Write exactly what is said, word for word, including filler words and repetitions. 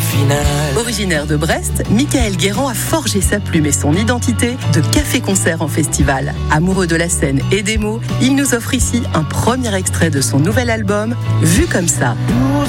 finale. Originaire de Brest, Michael Guérand a forgé sa plume et son identité de café-concert en festival. Amoureux de la scène et des mots, il nous offre ici un premier extrait de son nouvel album, Vu comme ça. Nous